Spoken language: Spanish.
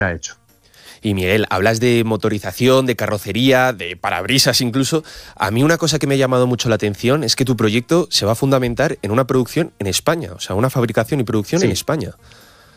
ha hecho. Y Miguel, hablas de motorización, de carrocería, de parabrisas incluso. A mí una cosa que me ha llamado mucho la atención es que tu proyecto se va a fundamentar en una producción en España, o sea, una fabricación y producción en España.